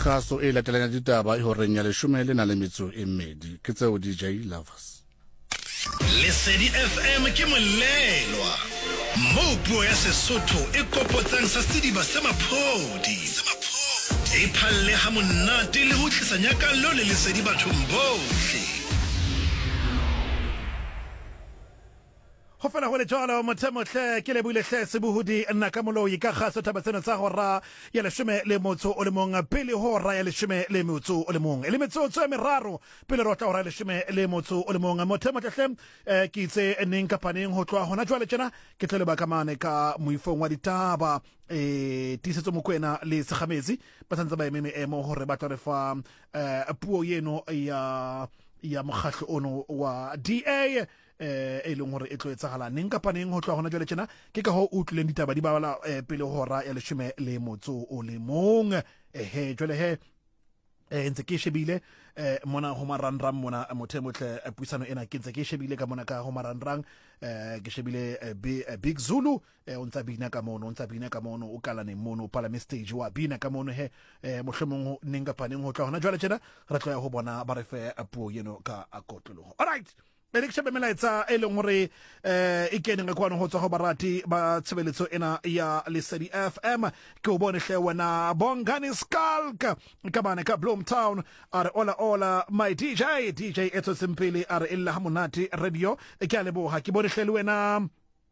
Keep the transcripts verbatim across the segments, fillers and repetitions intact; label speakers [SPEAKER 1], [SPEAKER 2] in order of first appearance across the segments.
[SPEAKER 1] Khaso e latelana ditaba e horeng ya leshome le na le metso e mmedi ke tseo D J Lovers.
[SPEAKER 2] Lesedi F M ke molelwa mo puo ya Sesotho e kopotsang sa sediba sa maphodi e phalle ha monate le ho tlisa nyakalo le lesedi bathong bohle.
[SPEAKER 3] Ho fela ho le jalo mothemohle ke le buile hle sebuhudi nna ka moloi ka khaso thaba tsena tsa hora ya leshome le motso o le mong pele hora ya leshome le motso o le mong le metso tse meraro pele rota hora ya leshome le motso o le mong mothemohle hle ke itse neng kapaneng ho tloa hona jwale tjena ke tlele ba kamane ka moifong wa ditaba e tisetso mokwena le segamezi ba tsantsa ba ememe emo hore ba tla re fa puo yeno ya ya mogahlo ono wa D A eh e leng hore e tlo etsahala neng kapa neng ho tloa hona jwale tjena ke ka ho utlwileng ditaba di bala pele hora ya leshome le motso o le mong ehe jwale he eh ntse ke shebile eh mona ho marangrang mona mothemohle puisano ena ke ntse ke shebile ka mona ka ho marangrang eh ke shebile Big Zulu eh o ntsa bina ka mono o ntsa bina ka mono o kala ne mono palame stage wa bina ka mono he eh mohlomong neng kapa neng ho tloa hona jwale tjena re tloya ho bona ba re fe puo yeno ka akotlolo. All right, le ke shebe melaetsa e leng hore eh e kene ga kwana ho tswa ho barati ba tshebeletso ena ya Lesedi F M ke o bone hle wena Bongani Skalk ka bana ka Bloomtown are ola ola my D J D J etso simpili are illa hamunati radio ke a leboha ke bone hle wena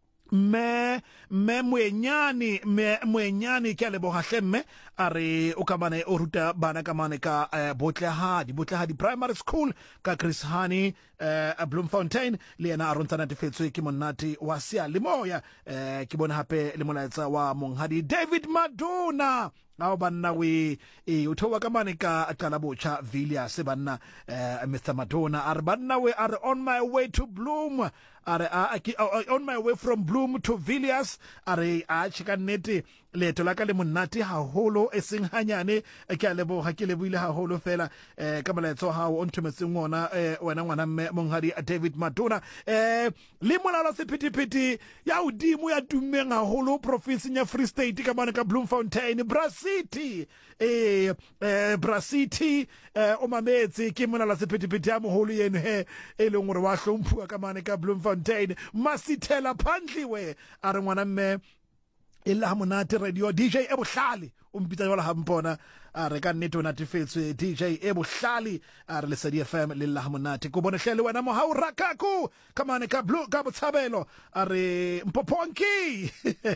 [SPEAKER 3] me me mwenyani me mwenyani ke a leboha hle mme are o ka bana o ruta bana ka mane ka uh, Botlehadi Botlehadi Primary School ka Chris Hani uh, Bloemfontein le ena a rontana tefetswe ke monate wa Sealemoya uh, ke bona hape le molaetsa wa monghadi David Maduna ao banna we e o thowa ka mane ka qala botjha Villiers banna uh, Mister Madonna are banna we are on my way to Bloom are uh, uh, on my way from Bloom to Villiers are a chika nete leto la ka le monate haholo e seng hanyane ke a leboha ke lebohile haholo fela eh ka molaetso ha o nthometseng ona eh wena ngwana mme monghadi David Madonna eh le molala sephethephethe ya udimo ya tummeng haholo province ya Free State ka mane ka Bloemfontein Brasiti eh eh Brasiti eh o mametse ke molala sephethephethe ya moholo yeno he e leng hore wa hlomphuwa ka mane ka Bloemfontein Masithela Phandliwe a re ngwana mme illa hamonate radio D J e bohlale o mpitsa jwala ha mpona a re ka nnete o natefetswe D J e bohlale a re Lesedi F M lilla hamonate ko bone hlele wena mo ha o rakaku kamane ka blue ka botshabelo a re mpoponki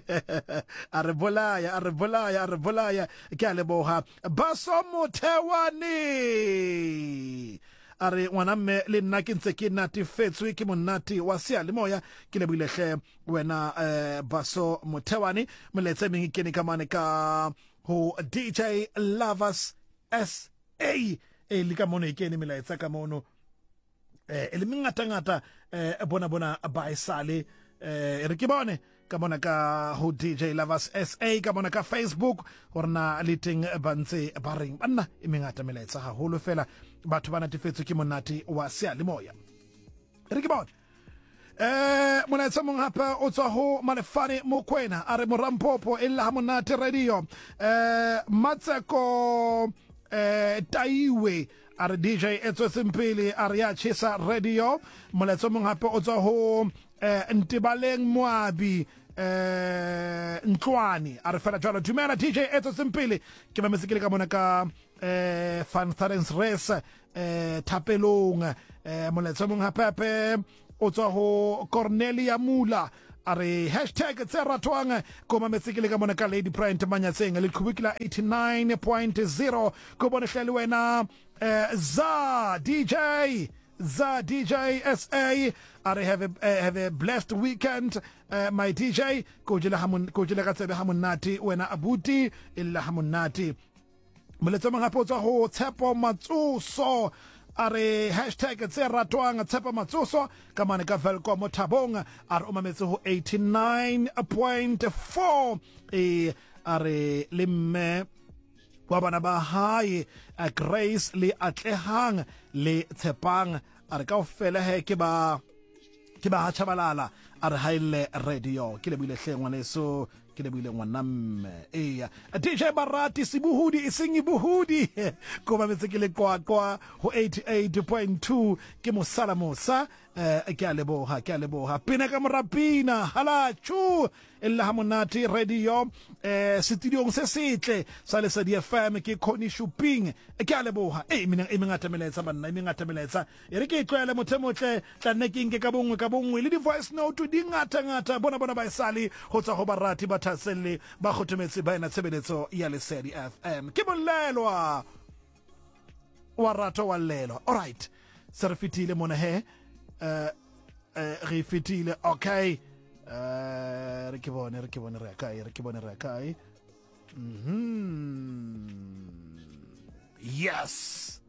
[SPEAKER 3] a re bolaya a re bolaya a re bolaya ke a leboha Baso Mothewani are ngwana mme le nna ke ntse ke natefetswe ke monate wa Sealemoya ke le buile hle wena eh, Baso Mothewani moletse meng ke ne ka mane ka ho D J Lovers S A e le ka mono ke ne melaetsa ka mono eh le mengata ngata eh bona bona ba isale eh re ke bone ka bona ka ho D J Lovers S A ka bona ka Facebook horna leteng bantse ba reng banna e mengata melaetsa haholo fela batho ba natefetswe ke monate wa Sealemoya re ke bona eh molaetsa mong hapa o tswa ho Malefane Mokwena a re Morampopo e la monate radio eh Matseko eh Taiwe a re D J etso sempele a re ya chesa radio molaetsa mong hapa o tswa ho eh Ntibaleng Moabi eh Ntlwani a re fela jwalo dumela D J etso sempele ke ba mesekele ka mona ka eh Van Tharens Race eh Thapelong eh molaetsa mong hape o tswa ho Cornelia Mula a re hashtag tse ratwang ko mametsekele ka mona ka Lady Bryant Manyatseng le Khubikila eighty-nine point zero ko bona hlele wena eh za D J za D J S A are have a, uh, have a blessed weekend uh, my D J ko jela hamun ko jela ka tsebe hamonati wena abuti illa hamonati moletso mangapo tswa ho Tshepo Matsoso are hashtag tse ratwang Tshepo Matsoso ka mane ka Velko Mothabong are umametse ho eighty-nine point four e are limme wa bana ba hae a Grace le Atlehang le Tshepang are ka ofela he ke ba ke ba chabalala a re haile radio ke le bile hle ngwaneso ke leboile ngwanam eya D J Barati Sibuhudi isingi buhudi ko ba metse ke le kwa kwa ho eighty-eight point two ke mosala mosa eh ke a leboha ke a leboha pina ka morapina hala chu ella hamonati radio eh studio se setle sa le sa di F M ke Connie Shopping ke a leboha eh mina e mengata meletsa banna e mengata meletsa e re ke tlwele mothemotle tla nne ke nke ka bongwe ka bongwe le di voice note di ngata ngata bona bona ba isali ho tsa go Barati ba thaselle ba khotometse ba ena tshebeletso ya Lesedi F M ke bolelwa wa rato wa lelwa all right se re fitile mona he eh re fitile okay eh re ke bone re ke bone re kae re ke bone re kae mhm yes